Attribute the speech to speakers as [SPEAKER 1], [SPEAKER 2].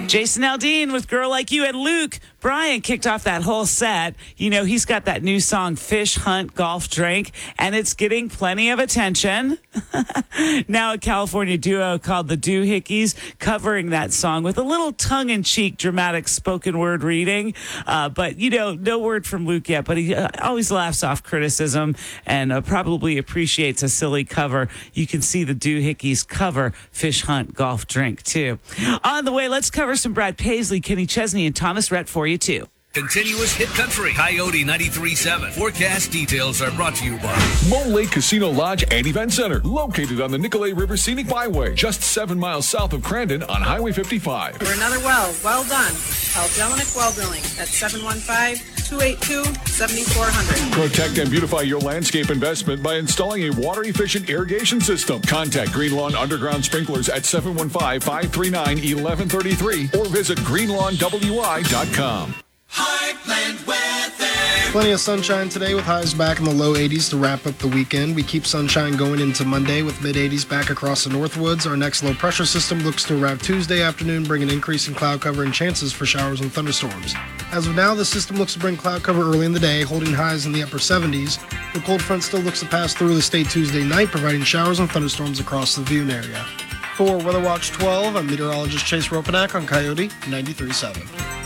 [SPEAKER 1] Jason Aldean with Girl Like You. And Luke Bryan kicked off that whole set. You know, he's got that new song, Fish Hunt Golf Drink, and it's getting plenty of attention. Now a California duo called the Doohickeys covering that song with a little tongue-in-cheek dramatic spoken word reading. But, you know, no word from Luke yet, but he always laughs off criticism and probably appreciates a silly cover. You can see the Doohickeys cover Fish Hunt Golf Drink, too. On the way, let's cover some Brad Paisley, Kenny Chesney, and Thomas Rhett for you, too.
[SPEAKER 2] Continuous hit country, Coyote 93.7. Forecast details are brought to you by
[SPEAKER 3] Mole Lake Casino Lodge and Event Center, located on the Nicolay River Scenic Byway, just 7 miles south of Crandon on Highway 55.
[SPEAKER 4] For another well done. Call Jelinek Well Drilling at 715-282-7400.
[SPEAKER 3] Protect and beautify your landscape investment by installing a water-efficient irrigation system. Contact Green Lawn Underground Sprinklers at 715-539-1133 or visit greenlawnwi.com.
[SPEAKER 5] Heartland weather.
[SPEAKER 6] Plenty of sunshine today with highs back in the low 80s to wrap up the weekend. We keep sunshine going into Monday with mid-80s back across the Northwoods. Our next low pressure system looks to arrive Tuesday afternoon, bringing increase in cloud cover and chances for showers and thunderstorms. As of now, the system looks to bring cloud cover early in the day, holding highs in the upper 70s. The cold front still looks to pass through the state Tuesday night, providing showers and thunderstorms across the Viewing area. For Weather Watch 12, I'm meteorologist Chase Ropanak on Coyote 93.7.